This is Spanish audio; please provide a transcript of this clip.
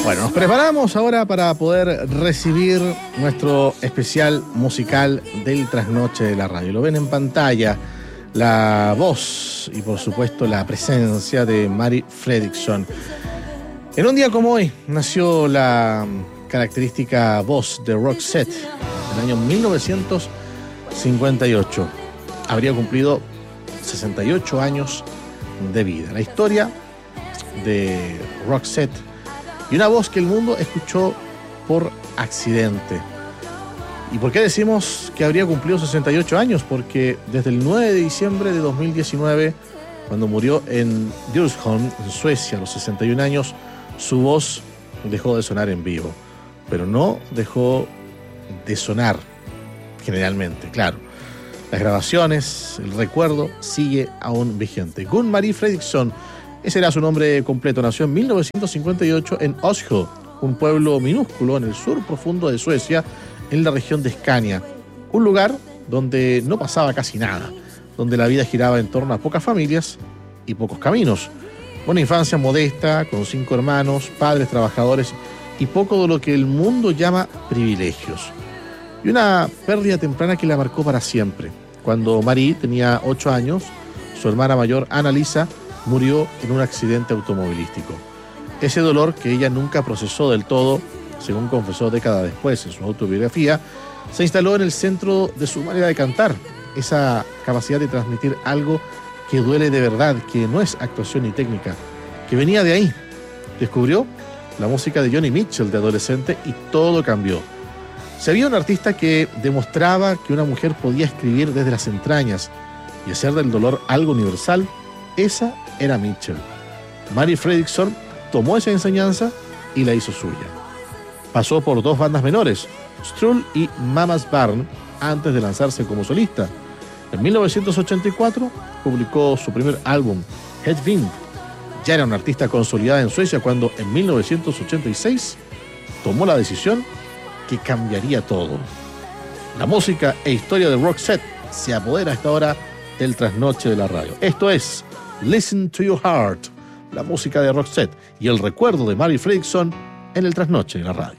Bueno, nos preparamos ahora para poder recibir nuestro especial musical del Trasnoche de la Radio. Lo ven en pantalla, la voz y por supuesto la presencia de Mari Fredriksson. En un día como hoy nació la característica voz de Roxette en el año 1958. Habría cumplido 68 años de vida. La historia de Roxette y una voz que el mundo escuchó por accidente. ¿Y por qué decimos que habría cumplido 68 años? Porque desde el 9 de diciembre de 2019, cuando murió en Djursholm, en Suecia, a los 61 años, su voz dejó de sonar en vivo. Pero no dejó de sonar, generalmente, claro. Las grabaciones, el recuerdo, sigue aún vigente. Gun Marie Fredriksson, ese era su nombre completo. Nació en 1958 en Oslo, un pueblo minúsculo en el sur profundo de Suecia, en la región de Scania. Un lugar donde no pasaba casi nada, donde la vida giraba en torno a pocas familias y pocos caminos. Una infancia modesta, con 5 hermanos, padres trabajadores y poco de lo que el mundo llama privilegios. Y una pérdida temprana que la marcó para siempre. Cuando Marie tenía 8 años, su hermana mayor, Anna-Lisa, murió en un accidente automovilístico. Ese dolor que ella nunca procesó del todo, según confesó décadas después en su autobiografía, se instaló en el centro de su manera de cantar. Esa capacidad de transmitir algo que duele de verdad, que no es actuación ni técnica, que venía de ahí. Descubrió la música de Joni Mitchell de adolescente y todo cambió. Si había un artista que demostraba que una mujer podía escribir desde las entrañas y hacer del dolor algo universal, esa era Mitchell. Mari Fredriksson tomó esa enseñanza y la hizo suya. Pasó por 2 bandas menores, Strull y Mamas Barn, antes de lanzarse como solista. En 1984 publicó su primer álbum, Hedvind. Ya era una artista consolidada en Suecia cuando en 1986 tomó la decisión que cambiaría todo. La música e historia de Roxette se apodera a esta hora del Trasnoche de la Radio. Esto es Listen to Your Heart, la música de Roxette y el recuerdo de Mari Fredriksson en el Trasnoche de la Radio.